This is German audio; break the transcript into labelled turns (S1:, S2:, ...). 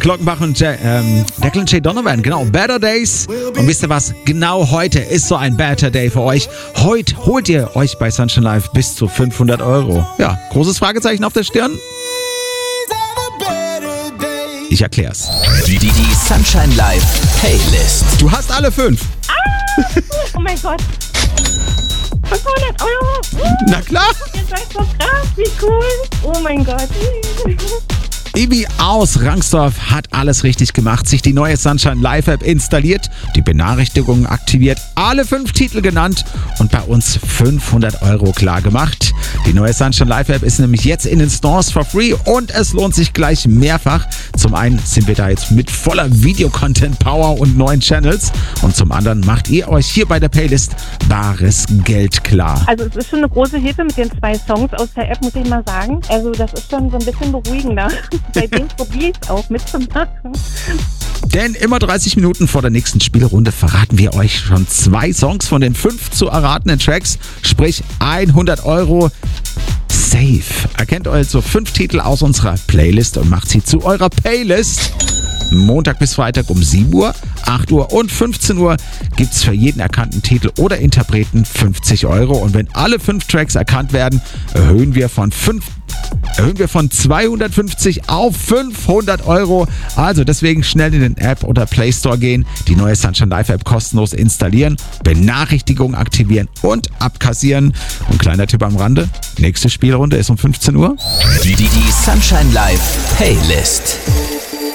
S1: Glockenbach und Declan J. Donovan, genau, Better Days. Und wisst ihr was? Genau heute ist so ein Better Day für euch. Heute holt ihr euch bei Sunshine Live bis zu 500 Euro. Ja, großes Fragezeichen auf der Stirn? Ich erklär's.
S2: Die Sunshine Live Playlist.
S1: Du hast alle 5.
S3: Oh mein Gott. 500 Euro.
S1: Na klar.
S3: Ihr seid so krass, wie cool. Oh mein Gott.
S1: Ibi aus Rangsdorf hat alles richtig gemacht, sich die neue Sunshine Live App installiert, die Benachrichtigungen aktiviert, alle 5 Titel genannt und bei uns 500 Euro klar gemacht. Die neue Sunshine Live App ist nämlich jetzt in den Stores for free und es lohnt sich gleich mehrfach. Zum einen sind wir da jetzt mit voller Videocontent-Power und neuen Channels und zum anderen macht ihr euch hier bei der Playlist bares Geld klar.
S3: Also es ist schon eine große Hilfe mit den 2 Songs aus der App, muss ich mal sagen. Also das ist schon so ein bisschen beruhigender. Bei dem probiere ich es auch mitzumachen.
S1: Denn immer 30 Minuten vor der nächsten Spielrunde verraten wir euch schon 2 Songs von den 5 zu erratenden Tracks, sprich 100 Euro safe. Erkennt also 5 Titel aus unserer Playlist und macht sie zu eurer Playlist. Montag bis Freitag um 7 Uhr, 8 Uhr und 15 Uhr gibt's für jeden erkannten Titel oder Interpreten 50 Euro. Und wenn alle 5 Tracks erkannt werden, erhöhen wir von 250 auf 500 Euro. Also deswegen schnell in den App oder Play Store gehen, die neue Sunshine Live App kostenlos installieren, Benachrichtigungen aktivieren und abkassieren. Und kleiner Tipp am Rande, nächste Spielrunde ist um 15 Uhr.
S2: Die Sunshine Live Playlist.